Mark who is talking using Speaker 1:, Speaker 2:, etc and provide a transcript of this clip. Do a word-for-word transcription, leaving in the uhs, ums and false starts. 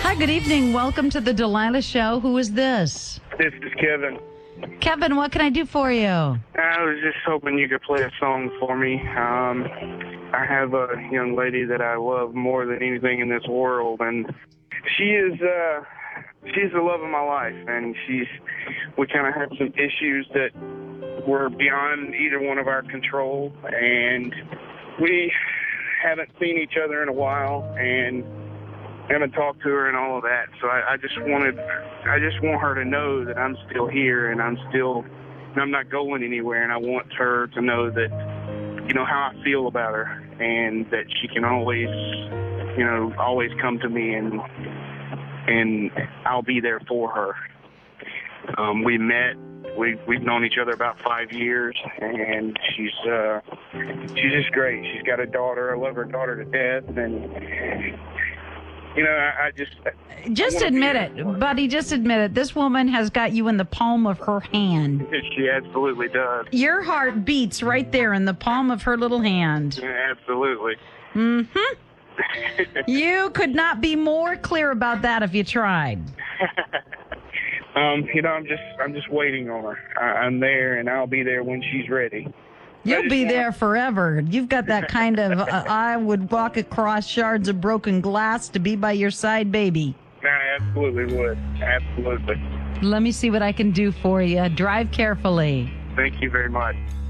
Speaker 1: Hi, good evening. Welcome to the Delilah Show. Who is this?
Speaker 2: This is Kevin.
Speaker 1: Kevin, what can I do for you?
Speaker 2: I was just hoping you could play a song for me. Um, I have a young lady that I love more than anything in this world, and she is uh, she's the love of my life. And she's we kind of had some issues that were beyond either one of our control, and we haven't seen each other in a while, and haven't talked to her and all of that. So I, I just wanted, I just want her to know that I'm still here and I'm still, and I'm not going anywhere. And I want her to know that, you know, how I feel about her, and that she can always, you know, always come to me, and and I'll be there for her. Um, we met. We we've known each other about five years, and she's uh, she's just great. She's got a daughter. I love her daughter to death, and. You know, I, I just...
Speaker 1: Just
Speaker 2: I
Speaker 1: admit it, buddy, just admit it. This woman has got you in the palm of her hand.
Speaker 2: She absolutely does.
Speaker 1: Your heart beats right there in the palm of her little hand.
Speaker 2: Yeah, absolutely.
Speaker 1: Mm-hmm. You could not be more clear about that if you tried.
Speaker 2: um, you know, I'm just I'm just waiting on her. I, I'm there, and I'll be there when she's ready.
Speaker 1: You'll be there forever. You've got that kind of, uh, I would walk across shards of broken glass to be by your side, baby.
Speaker 2: I absolutely would. Absolutely.
Speaker 1: Let me see what I can do for you. Drive carefully.
Speaker 2: Thank you very much.